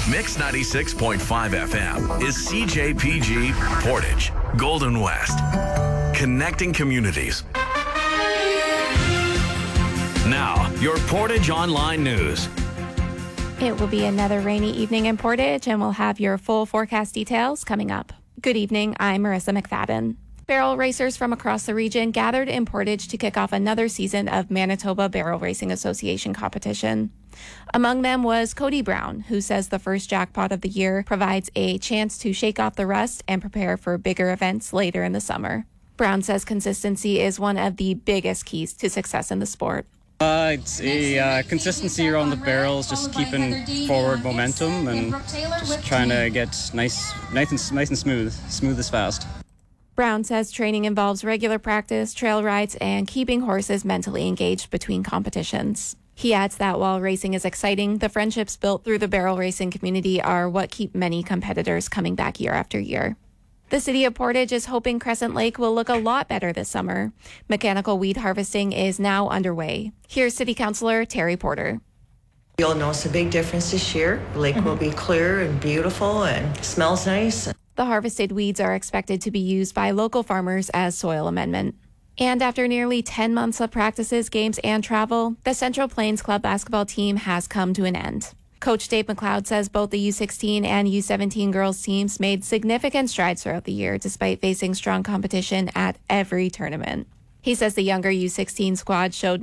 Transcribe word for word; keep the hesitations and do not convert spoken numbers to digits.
Mix ninety-six point five F M is C J P G Portage, Golden West. Connecting communities. Now, your Portage Online News. It will be another rainy evening in Portage, and we'll have your full forecast details coming up. Good evening, I'm Marissa McFadden. Barrel racers from across the region gathered in Portage to kick off another season of Manitoba Barrel Racing Association competition. Among them was Cody Brown, who says the first jackpot of the year provides a chance to shake off the rust and prepare for bigger events later in the summer. Brown says consistency is one of the biggest keys to success in the sport. Uh, it's a uh, consistency around the barrels, just keeping forward momentum and just trying to get nice, nice and, nice and smooth, smooth as fast. Brown says training involves regular practice, trail rides, and keeping horses mentally engaged between competitions. He adds that while racing is exciting, the friendships built through the barrel racing community are what keep many competitors coming back year after year. The city of Portage is hoping Crescent Lake will look a lot better this summer. Mechanical weed harvesting is now underway. Here's City Councillor Terry Porter. You'll notice a big difference this year. The lake mm-hmm. will be clear and beautiful and smells nice. The harvested weeds are expected to be used by local farmers as soil amendment. And after nearly ten months of practices, games, and travel, the Central Plains Club basketball team has come to an end. Coach Dave McLeod says both the U sixteen and U seventeen girls teams made significant strides throughout the year despite facing strong competition at every tournament. He says the younger U sixteen squad showed